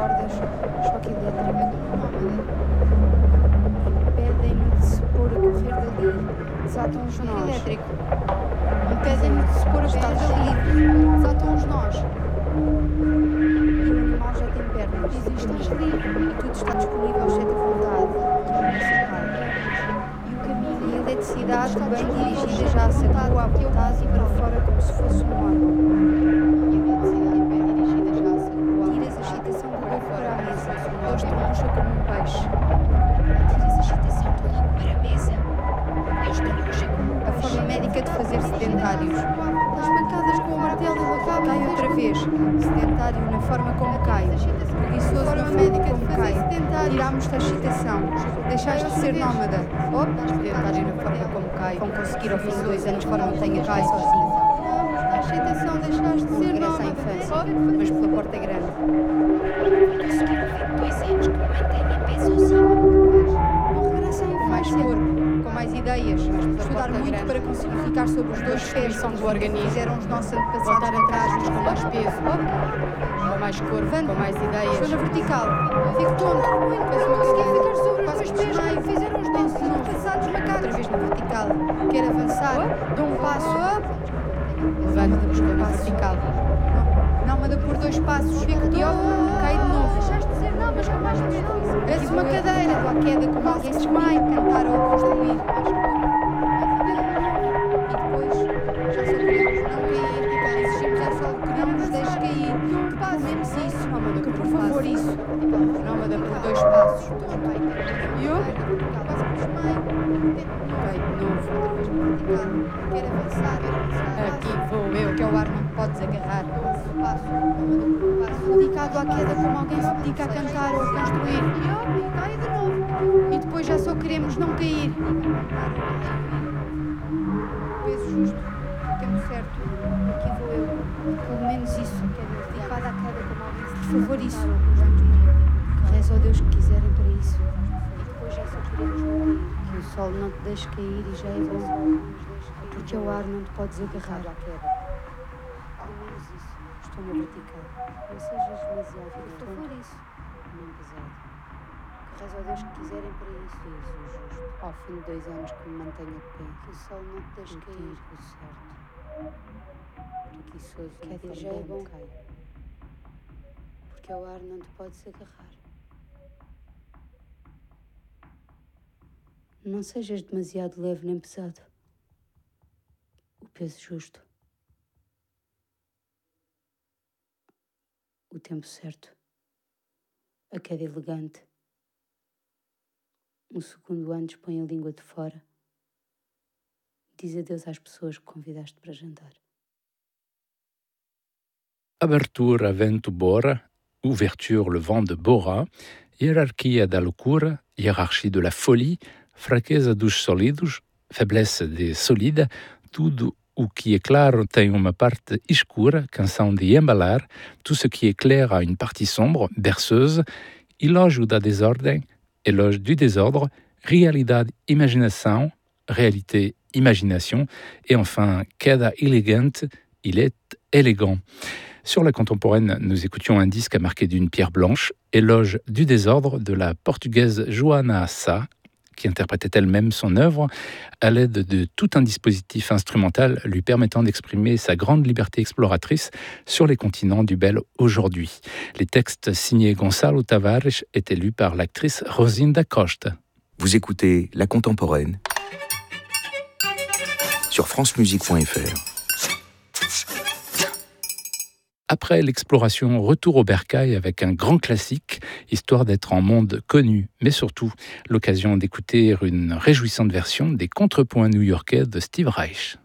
cordas, choque elétrico. Impedem-no de se pôr a correr dali, desatam os nós. Elétrico. Impedem-no de se pôr a correr dali, desatam os nós. E o animal já tem pernas. Estás livre. E tudo está disponível, exceto a vontade. E o caminho e a eletricidade bem dirigida já sacou à vontade e para fora como se fosse um órgão. E a eletricidade bem dirigida já sacou à vontade. Tiras a excitação do lobo para a mesa. Ele estrebucha como um peixe. Tiras a excitação do lobo para a mesa. Ele estrebucha como um peixe. A forma médica de fazer sedentários. As pancadas com o martelo e o cabo. Cai outra vez. Sedentário na forma como cai. Preguiçoso na forma como cai. Tirámos-te a excitação. Deixaste de ser nómada. Sedentário na forma como cai. Vão conseguir ao fim de 2 anos que não tenha cai sozinho. A excitação deixaste de ser nómada. Regressa à infância, mas pela porta grande. Conseguir ao fim de 2 anos que não mantenha pé sozinho. Não regressa à infância. Com mais corpo, com mais ideias. Estudar muito para conseguir ficar sobre os 2 pés do organismo. Fizeram os nossos antepassados. Voltar atrás, mas com mais peso. Com mais corpo, com mais ideias. Estou na vertical. Fico tonto. Não consegui ficar sobre os 2 pés. Fizeram os nossos antepassados macacos. Outra vez na vertical. Quero avançar. Dou um passo. Levanta-me, estou na vertical. Nómada por 2 passos. Fico pior. Cai de novo. Deixaste de ser nómada com mais peso. És uma cadeira. À queda como alguém se desmaia. Cantar ou construir. E depois já só queremos não cair. Exigimos ao sol que não nos deixe cair. Que pelo menos isso. Nómada por por favor, isso. Nómada por 2 passos. E eu? Quase que desmaio. Cai de novo. Quero avançar. Aqui vou eu. Que é o ar não te podes agarrar. Dedicado à queda como alguém se dedica a cantar ou a construir. Cai de novo. E depois já só queremos não cair. Peso justo. Tempo certo. Aqui vou eu. Pelo menos isso. Dedicado à queda como alguém se dedica. Por favor, isso. Reza ao Deus que quiserem para isso. E depois já só queremos não cair. Que o sol não te deixe cair e já é bom. Porque ao ar não te podes agarrar à queda. Pelo menos isso. Estou na vertical. Não sejas demasiado tonto. Por favor, isso. Nem pesado. Que reza ao Deus que quiserem para isso. Isso, justo. Ao fim de 2 anos que me mantenha de pé. Que o sol não te deixe cair. O certo. Preguiçoso. Queda já é bom. Porque ao ar não te podes agarrar. Não sejas demasiado leve nem pesado. O peso justo. O tempo certo. A queda elegante. Um segundo antes põe a língua de fora. Diz adeus às pessoas que convidaste para jantar. Abertura vento Bora, ouverture le vent de Bora, hierarquia da loucura, hiérarchie de la folie, fraqueza dos sólidos, faiblesse des solides, tudo o que é claro tem uma parte escura, canção de embalar, tout ce qui est clair a une partie sombre, berceuse, elogio da desordem, éloge du désordre, realidade, imaginação, réalité, imagination, et enfin, queda elegante, il est élégant. Sur la contemporaine, nous écoutions un disque marqué d'une pierre blanche, éloge du désordre de la portugaise Joana Sá, qui interprétait elle-même son œuvre à l'aide de tout un dispositif instrumental lui permettant d'exprimer sa grande liberté exploratrice sur les continents du bel aujourd'hui. Les textes signés Gonçalo Tavares étaient lus par l'actrice Rosinda Costa. Vous écoutez La Contemporaine sur francemusique.fr. Après l'exploration, retour au bercail avec un grand classique, histoire d'être en monde connu, mais surtout l'occasion d'écouter une réjouissante version des contrepoints new-yorkais de Steve Reich.